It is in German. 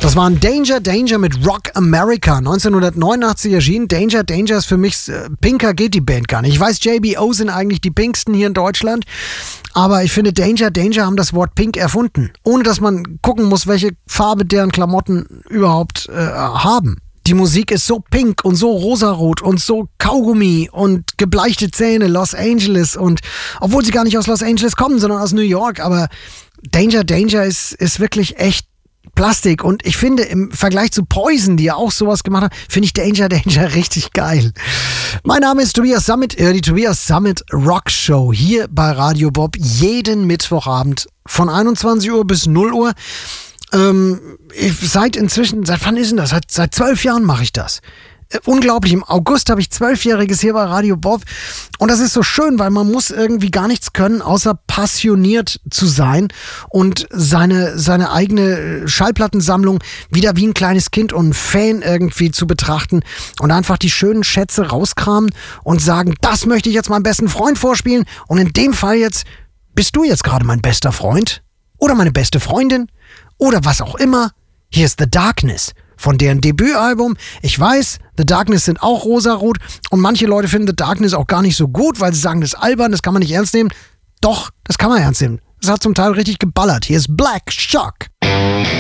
Das war ein Danger Danger mit Rock America. 1989 erschienen. Danger Danger ist für mich, pinker geht die Band gar nicht. Ich weiß, JBO sind eigentlich die pinksten hier in Deutschland. Aber ich finde, Danger Danger haben das Wort pink erfunden. Ohne dass man gucken muss, welche Farbe deren Klamotten überhaupt haben. Die Musik ist so pink und so rosarot und so Kaugummi und gebleichte Zähne, Los Angeles. Und obwohl sie gar nicht aus Los Angeles kommen, sondern aus New York. Aber Danger Danger ist wirklich echt Plastik. Und ich finde, im Vergleich zu Poison, die ja auch sowas gemacht haben, finde ich Danger Danger richtig geil. Mein Name ist Tobias Sammet, die Tobias Sammet Rock Show hier bei Radio Bob. Jeden Mittwochabend von 21 Uhr bis 0 Uhr. Seit wann ist denn das? Seit 12 Jahren mache ich das. Unglaublich, im August habe ich 12-Jähriges hier bei Radio Bob und das ist so schön, weil man muss irgendwie gar nichts können, außer passioniert zu sein und seine eigene Schallplattensammlung wieder wie ein kleines Kind und ein Fan irgendwie zu betrachten und einfach die schönen Schätze rauskramen und sagen, das möchte ich jetzt meinem besten Freund vorspielen und in dem Fall jetzt, bist du jetzt gerade mein bester Freund oder meine beste Freundin oder was auch immer. Hier ist The Darkness von deren Debütalbum. Ich weiß, The Darkness sind auch rosarot und manche Leute finden The Darkness auch gar nicht so gut, weil sie sagen, das ist albern, das kann man nicht ernst nehmen. Doch, das kann man ernst nehmen. Das hat zum Teil richtig geballert. Hier ist Black Shock.